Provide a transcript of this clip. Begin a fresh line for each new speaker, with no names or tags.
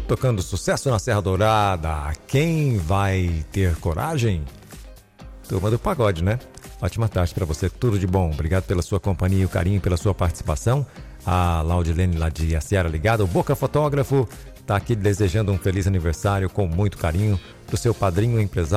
tocando sucesso na Serra Dourada. Quem vai ter coragem? Turma do Pagode, né? Ótima tarde para você, tudo de bom. Obrigado pela sua companhia e o carinho, pela sua participação. A Laudilene lá de Aciara ligada. O Boca Fotógrafo está aqui desejando um feliz aniversário com muito carinho do seu padrinho empresário